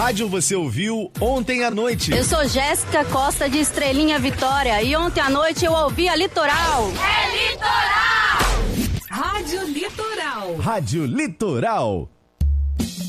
rádio você ouviu ontem à noite? Eu sou Jéssica Costa de Estrelinha Vitória e ontem à noite eu ouvi a Litoral. É Litoral! Rádio Litoral. Rádio Litoral.